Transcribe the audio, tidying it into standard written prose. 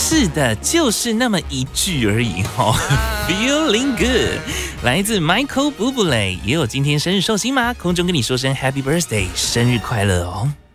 是的，就是那么一句而已哦。Feeling good， 来自 Michael Bublé， 也有今天生日寿星吗？空中跟你说声 Happy Birthday， 生日快乐哦。